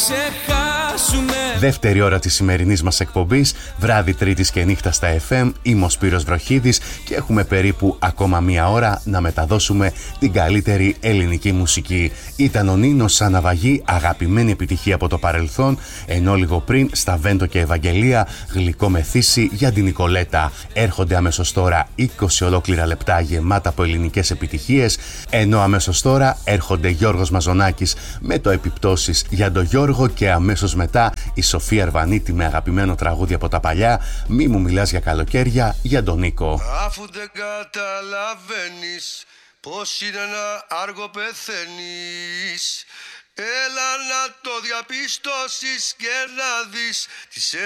ξεχάσουμε. Δεύτερη ώρα της σημερινής μας εκπομπής, βράδυ Τρίτης και νύχτα στα FM. Είμαι ο Σπύρος Βροχίδης και έχουμε περίπου ακόμα μία ώρα να μεταδώσουμε την καλύτερη ελληνική μουσική. Ήταν ο Νίνος σαν ναυαγή, αγαπημένη επιτυχία από το παρελθόν, ενώ λίγο πριν στα Βέντο και Ευαγγελία, γλυκό μεθύσι για την Νικολέτα. Έρχονται αμέσως τώρα 20 ολόκληρα λεπτά γεμάτα από ελληνικές επιτυχίες, ενώ αμέσως τώρα έρχονται Γιώργος Μαζονάκης με το Επιπτώσεις για τον Γιώργο και αμέσως μετά η Σοφία Αρβανίτη με αγαπημένο τραγούδι από τα παλιά, Μη μου μιλάς για καλοκαίρια, για τον Νίκο. Αφού δεν καταλαβαίνεις πως είναι να άργο πεθαίνεις, έλα να το διαπιστώσεις και να δεις τις